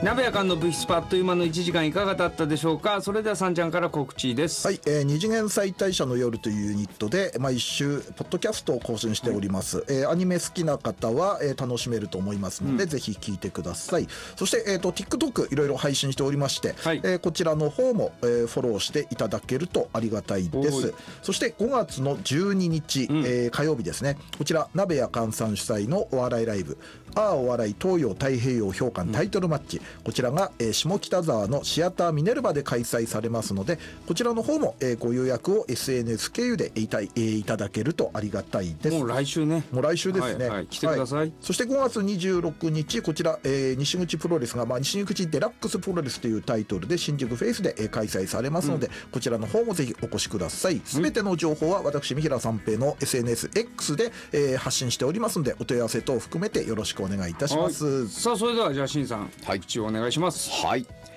鍋やかんの物質パあっという間の1時間いかがだったでしょうか。それではさんちゃんから告知です。 はい、二次元再退社の夜というユニットで毎週ポッドキャストを更新しております、アニメ好きな方は、楽しめると思いますので、ぜひ聞いてください。そして、TikTok いろいろ配信しておりまして、 はい、 こちらの方も、フォローしていただけるとありがたいです。そして5月の12日、火曜日ですね、こちら鍋やかんさん主催のお笑いライブお笑い東洋太平洋評価タイトルマッチ、こちらが、下北沢のシアターミネルバで開催されますので、こちらの方も、ご予約を SNS 経由でいただけるとありがたいです。 もう来週ね。 もう来週ですね、 はいはい、来てください、はい。 そして5月26日こちら、西口プロレスが、西口デラックスプロレスというタイトルで新宿フェイスで、開催されますので、こちらの方もぜひお越しください。すべての情報は私三平三平の SNSX で、発信しておりますので、お問い合わせ等を含めてよろしくお願いいたします。 さあそれではじゃあしんさん、口をお願いします。 はい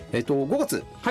、5月、はい、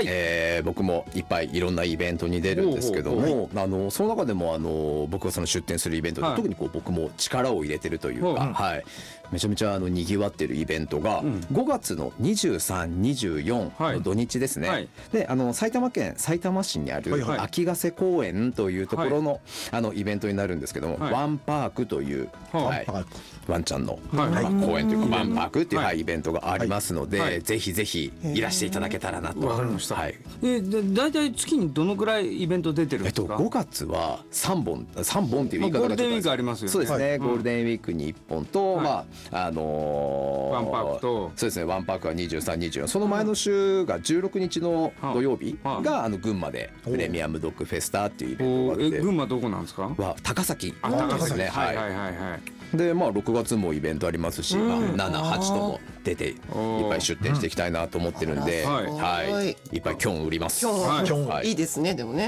僕もいっぱいいろんなイベントに出るんですけども、その中でも僕がその出展するイベントで、特に僕も力を入れてるというか、はい、めちゃめちゃにぎわってるイベントが、5月の23、24の土日ですね、はい、で埼玉県さいたま市にある秋ヶ瀬公園というところの、イベントになるんですけども、ワンパークという、ワンちゃんの、公園というかワンパークっていう、イベントがありますので、ぜひぜひいらしていただけたらなと。 わかりました。はい。だいたい月にどのくらいイベント出てるんですか。 5月は3本っていう言い方がちょっと、 ゴールデンウィークありますよね。 そうですね、ゴールデンウィークに1本と、ワンパークと、 そうですね、ワンパークは23、24、その前の週が16日の土曜日が群馬でプレミアムドッグフェスタっていうイベントがあって、 群馬どこなんですか。 高崎ですね。 はいはいはいはい。で6月もイベントありますし、7、8とも出ていっぱい出店していきたいなと思ってるんで、いっぱいキョン売ります。 いいですね。でも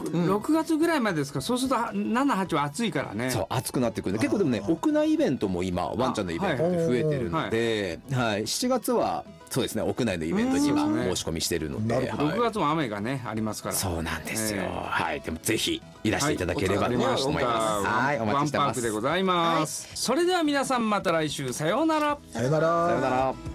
6月ぐらいまでですか。そうすると7、8は暑いからね。 そう暑くなってくるんで、結構でもね、屋内イベントも今ワンちゃんのイベントって増えてるので、7月はそうですね、屋内のイベントに今申し込みしてるので、 6月も雨がねありますから。 そうなんですよ。はい、でもぜひいらしていただければと思います。はい、お待ちしてます。 ワンパークでございます。それでは皆さんまた来週、さようなら。 さようなら。 さようなら。